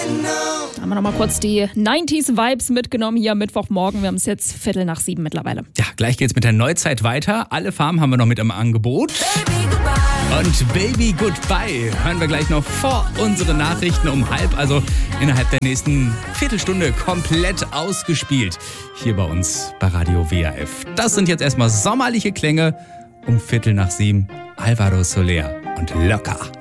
Haben wir nochmal kurz die 90s-Vibes mitgenommen hier am Mittwochmorgen. Wir haben es jetzt 6:15 mittlerweile. Ja, gleich geht's mit der Neuzeit weiter. Alle Farben haben wir noch mit im Angebot. Und Baby Goodbye hören wir gleich noch vor unseren Nachrichten um 12:30. Also innerhalb der nächsten Viertelstunde komplett ausgespielt. Hier bei uns bei Radio WRF. Das sind jetzt erstmal sommerliche Klänge um 6:15. Alvaro Soler und Locker.